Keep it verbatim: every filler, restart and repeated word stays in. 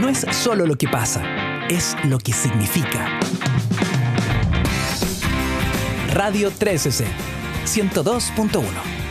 no es solo lo que pasa, es lo que significa. Radio trece C, ciento dos punto uno.